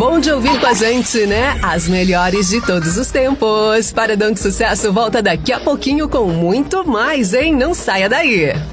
Bom de ouvir com a gente, né? As melhores de todos os tempos. Paredão de Sucesso volta daqui a pouquinho com muito mais, hein? Não saia daí.